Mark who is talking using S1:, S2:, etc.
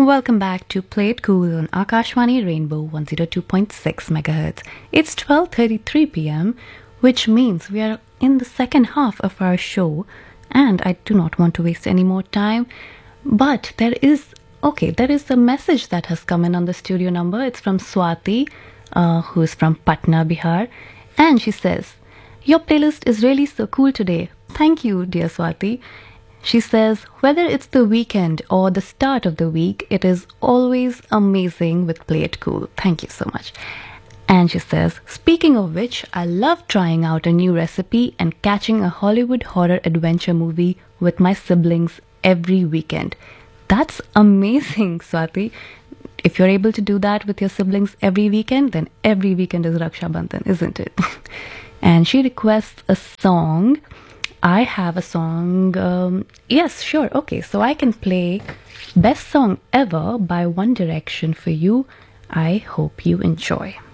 S1: Welcome back to Play It Cool on Akashvani Rainbow 102.6 MHz. It's 12:33 p.m., which means we are in the second half of our show, and I do not want to waste any more time. But there is a message that has come in on the studio number. It's from Swati, who is from Patna, Bihar, and she says, "Your playlist is really so cool today. Thank you, dear Swati." She says, whether it's the weekend or the start of the week, it is always amazing with Play It Cool. Thank you so much. And she says, speaking of which, I love trying out a new recipe and catching a Hollywood horror adventure movie with my siblings every weekend. That's amazing, Swati. If you're able to do that with your siblings every weekend, then every weekend is Raksha Bandhan, isn't it? And she requests a song. I have a song. Yes, sure. Okay, so I can play Best Song Ever by One Direction for you. I hope you enjoy.